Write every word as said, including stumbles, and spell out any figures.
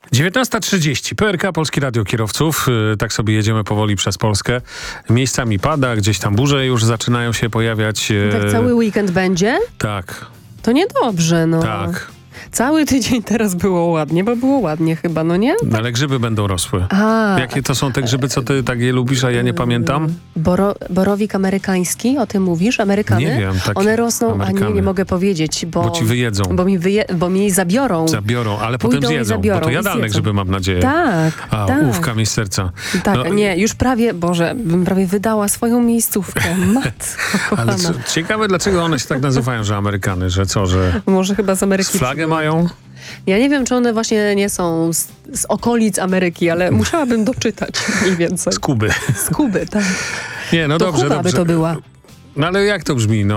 dziewiętnasta trzydzieści. P R K, Polskie Radio Kierowców. Yy, tak sobie jedziemy powoli przez Polskę. Miejscami pada, gdzieś tam burze już zaczynają się pojawiać. Yy... Tak cały weekend będzie? Tak. To niedobrze, no. Tak. Cały tydzień teraz było ładnie, bo było ładnie chyba, no nie? No, ale grzyby będą rosły. A, Jakie to są te grzyby, co ty tak je lubisz, a ja nie pamiętam? Boro, borowik amerykański, o tym mówisz? Amerykany? Nie wiem. Tak, One rosną, Amerykany. a nie, nie mogę powiedzieć, bo... Bo ci wyjedzą. Bo mi, wyje, bo mi zabiorą. Zabiorą, ale Pójdą potem i zjedzą. zabiorą Bo to i jadalne zjedzą. grzyby, mam nadzieję. Tak, A, tak. uf, kamień z serca. Tak, No, nie, już prawie, Boże, bym prawie wydała swoją miejscówkę. Matko kochana. Ale co, ciekawe, dlaczego one się tak nazywają, że Amerykany, że co, że Może chyba z Ameryki. flagę mają? Ja nie wiem, czy one właśnie nie są z, z okolic Ameryki, ale musiałabym doczytać mniej więcej. Z Kuby. Z Kuby, tak. Nie, no To dobrze, Kuba dobrze. by to była. No ale jak to brzmi? No